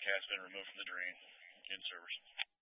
has been removed from the drain in service.